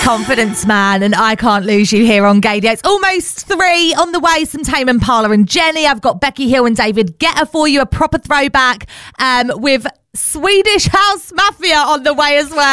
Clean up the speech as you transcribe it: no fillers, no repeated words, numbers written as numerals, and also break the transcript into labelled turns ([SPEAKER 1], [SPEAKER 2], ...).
[SPEAKER 1] Confidence Man and I Can't Lose You here on Gaydio. It's almost 3 on the way. Some Tame Impala and Jenny. I've got Becky Hill and David Guetta for you. A proper throwback with Swedish House Mafia on the way as well.